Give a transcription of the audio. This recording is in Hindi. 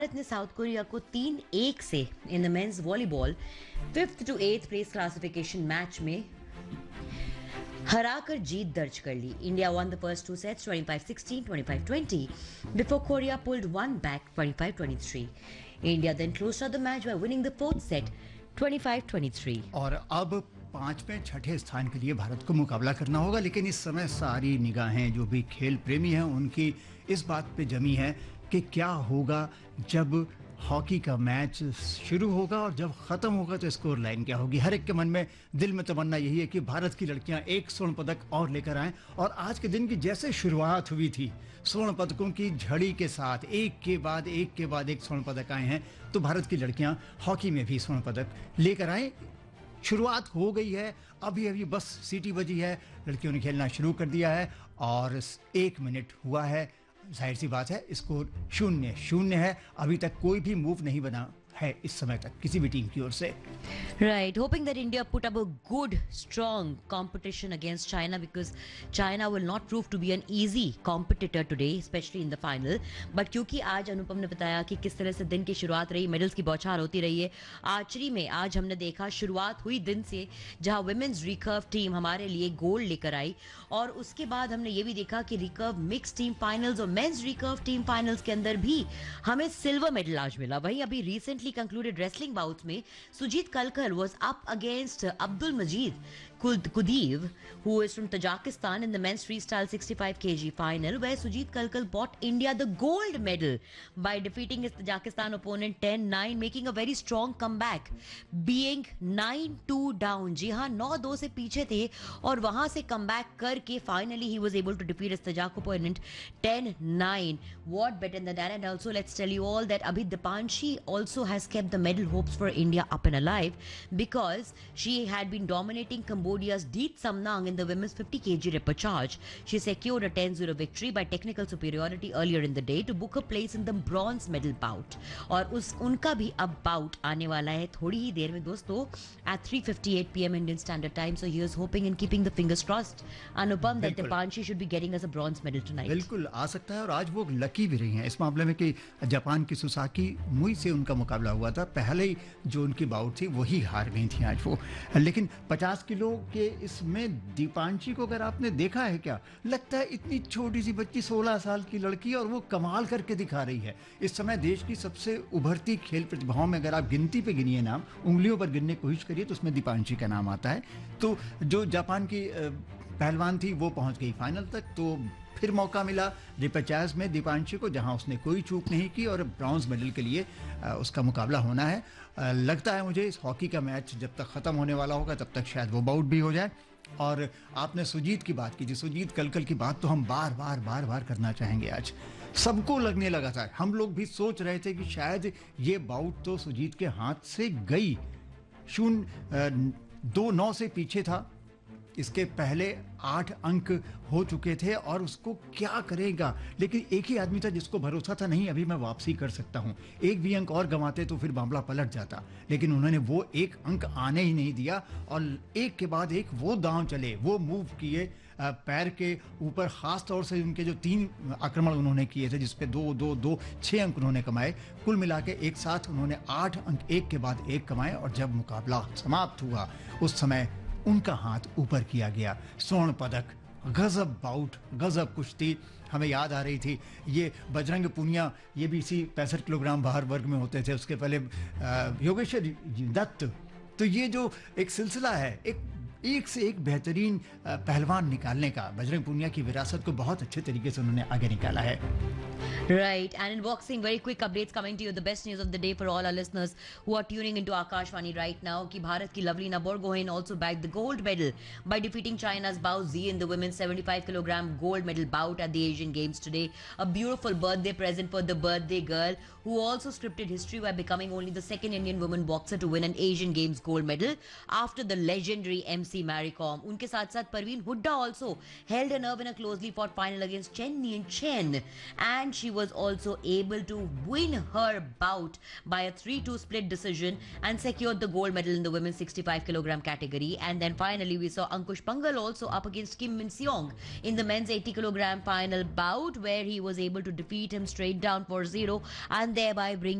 भारत ने साउथ कोरिया को 3-1 से in the mains volleyball 5th to 8th place classification match में हराकर जीत दर्ज कर ली। India one the first two sets 25-16, 25-20 before Korea pulled one back 25-23। India then closed out the match by winning the fourth set 25-23। और अब 5वें छठे स्थान के लिए भारत को मुकाबला करना होगा, लेकिन इस समय सारी निगाहें जो भी खेल प्रेमी हैं उनकी इस बात पे जमी है कि क्या होगा जब हॉकी का मैच शुरू होगा और जब ख़त्म होगा तो स्कोर लाइन क्या होगी। हर एक के मन में दिल में तमन्ना यही है कि भारत की लड़कियां एक स्वर्ण पदक और लेकर आएं। और आज के दिन की जैसे शुरुआत हुई थी स्वर्ण पदकों की झड़ी के साथ, एक के बाद एक स्वर्ण पदक आए हैं, तो भारत की लड़कियां हॉकी में भी स्वर्ण पदक लेकर आए। शुरुआत हो गई है, अभी अभी बस सीटी बजी है, लड़कियों ने खेलना शुरू कर दिया है और 1 मिनट हुआ है। जाहिर सी बात है स्कोर 0-0 है, अभी तक कोई भी मूव नहीं बना है इस समय तक किसी भी टीम की ओर से। Right, hoping that India put up a good, strong competition against China because China will not prove to be an easy competitor today, especially in the final. But क्योंकि आज अनुपम ने बताया कि किस तरह से दिन की शुरुआत रही, मेडल्स की बौछार होती रही है। आर्चरी में आज हमने देखा शुरुआत हुई दिन से जहां वुमेन्स रिकर्व टीम हमारे लिए गोल्ड लेकर आई और उसके बाद हमने ये भी देखा कि रिकर्व मिक्स टीम फाइनल्स और मेंस रिकर्व टीम फाइनल्स के अंदर भी हमें सिल्वर मेडल आज मिला। वहीं अभी रिसेंटली concluded wrestling bouts में सुजीत कलकल was up against Abdul Majid Kudiv, who is from Tajikistan in the men's freestyle 65 kg final, where Sujit Kalkal bought India the gold medal by defeating his Tajikistan opponent 10-9, making a very strong comeback, being 9-2 down. जी हाँ, 9-2 से पीछे थे और वहां से comeback करके finally he was able to defeat his Tajik opponent 10-9. What better than that? And also let's tell you all that Abhi Dipanshi also has kept the medal hopes for India up and alive because she had been dominating Cambodia's Deet Samnang in the women's 50 kg repechage. She secured a 10-0 victory by technical superiority earlier in the day to book a place in the bronze medal bout. और उनका भी अब bout आने वाला है थोड़ी ही देर में दोस्तों at 3:58 PM Indian Standard Time. So he is hoping and keeping the fingers crossed, Anupam, that Dipanshi should be getting us a bronze medal tonight. बिल्कुल आ सकता है और आज वो लकी भी रही हैं इस मामले में कि जापान की सुसाकी मुई से उनका मुकाबला हुआ था, पहले ही जो उनकी बाउट थी वही हार गई थी आज वो। लेकिन 50 किलो के इसमें दीपांशी को अगर आपने देखा है क्या, लगता है इतनी छोटी सी बच्ची 16 साल की लड़की और वो कमाल करके दिखा रही है। इस समय देश की सबसे उभरती खेल प्रतिभाओं में अगर आप गिनती पे गिनिए नाम, उंगलियों पर गिनने की कोशिश करिए तो उसमें दीपांशी का नाम आता है। तो जो जापान की पहलवान थी वो पहुंच गई फाइनल तक, तो फिर मौका मिला रिपेचेज में दीपांशी को जहां उसने कोई चूक नहीं की और ब्रॉन्ज मेडल के लिए उसका मुकाबला होना है। लगता है मुझे इस हॉकी का मैच जब तक ख़त्म होने वाला होगा तब तक शायद वो बाउट भी हो जाए। और आपने सुजीत की बात की थी, सुजीत कलकल की बात तो हम बार बार करना चाहेंगे। आज सबको लगने लगा था, हम लोग भी सोच रहे थे कि शायद ये बाउट तो सुजीत के हाथ से गई। 2-9 से पीछे था, इसके पहले 8 अंक हो चुके थे और उसको क्या करेगा, लेकिन एक ही आदमी था जिसको भरोसा था नहीं अभी मैं वापसी कर सकता हूं, एक भी अंक और गंवाते तो फिर मामला पलट जाता, लेकिन उन्होंने वो एक अंक आने ही नहीं दिया और एक के बाद एक वो दांव चले, वो मूव किए पैर के ऊपर, खास तौर से उनके जो 3 आक्रमण उन्होंने किए थे जिसपे 2-2-2 6 अंक उन्होंने कमाए, कुल मिला के एक साथ उन्होंने 8 अंक एक के बाद एक कमाए और जब मुकाबला समाप्त हुआ उस समय उनका हाथ ऊपर किया गया। स्वर्ण पदक, गजब बाउट, गजब कुश्ती हमें याद आ रही थी। ये बजरंग पूनिया ये भी इसी 65 किलोग्राम भार वर्ग में होते थे, उसके पहले योगेश्वर दत्त। तो ये जो एक सिलसिला है एक से एक बेहतरीन पहलवान निकालने का, बजरंग पूनिया की विरासत को बहुत अच्छे तरीके से उन्होंने आगे निकाला है। Right, and in boxing, very quick updates coming to you. The best news of the day for all our listeners who are tuning into Akashvani right now. कि भारत की Lovlina Borgohain also bagged the gold medal by defeating China's Bao Zi in the women's 75 kilogram gold medal bout at the Asian Games today. A beautiful birthday present for the birthday girl who also scripted history by becoming only the second Indian woman boxer to win an Asian Games gold medal after the legendary MC PVC, Mary Kom. उनके साथ साथ Parveen Hooda also held a nerve in a closely fought final against Chen Nian Chen, and she was also able to win her bout by a 3-2 split decision and secured the gold medal in the women's 65 kilogram category. And then finally we saw Ankush Pangal also up against Kim Min Seong in the men's 80 kilogram final bout, where he was able to defeat him straight down 4-0 and thereby bring